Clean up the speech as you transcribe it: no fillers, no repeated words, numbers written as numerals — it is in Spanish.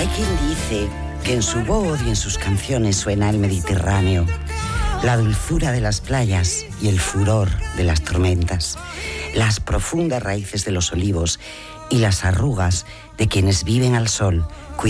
Hay quien dice que en su voz y en sus canciones suena el Mediterráneo, la dulzura de las playas y el furor de las tormentas, las profundas raíces de los olivos y las arrugas de quienes viven al sol,